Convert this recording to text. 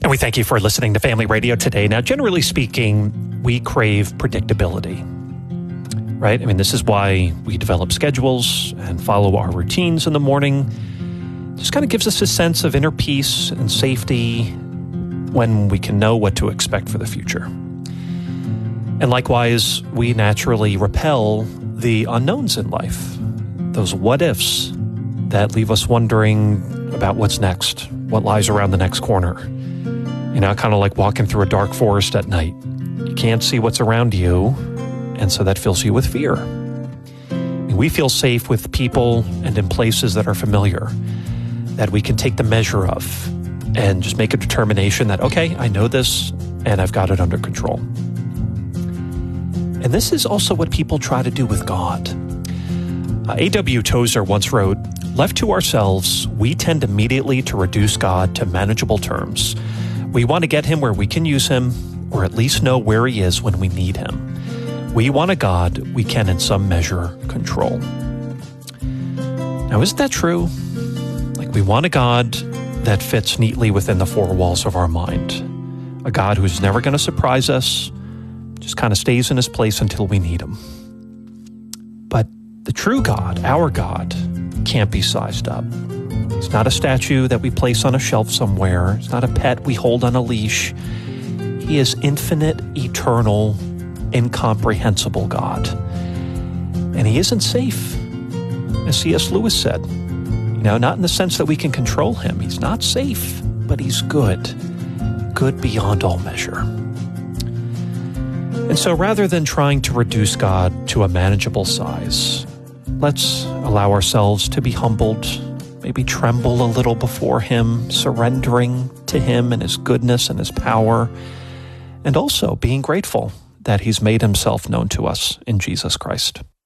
And we thank you for listening to Family Radio today. Now, generally speaking, we crave predictability, right? I mean, this is why we develop schedules and follow our routines in the morning. It just kind of gives us a sense of inner peace and safety when we can know what to expect for the future. And likewise, we naturally repel the unknowns in life, those what-ifs that leave us wondering about what's next, what lies around the next corner. You know, kind of like walking through a dark forest at night. You can't see what's around you, and so that fills you with fear. And we feel safe with people and in places that are familiar, that we can take the measure of and just make a determination that, okay, I know this and I've got it under control. And this is also what people try to do with God. A.W. Tozer once wrote, "Left to ourselves, we tend immediately to reduce God to manageable terms. We want to get him where we can use him, or at least know where he is when we need him. We want a God we can in some measure control." Now, isn't that true? Like, we want a God that fits neatly within the four walls of our mind. A God who's never going to surprise us, just kind of stays in his place until we need him. But the true God, our God, can't be sized up. It's not a statue that we place on a shelf somewhere. It's not a pet we hold on a leash. He is infinite, eternal, incomprehensible God. And he isn't safe, as C.S. Lewis said. You know, not in the sense that we can control him. He's not safe, but he's good. Good beyond all measure. And so rather than trying to reduce God to a manageable size, let's allow ourselves to be humbled, maybe tremble a little before him, surrendering to him and his goodness and his power, and also being grateful that he's made himself known to us in Jesus Christ.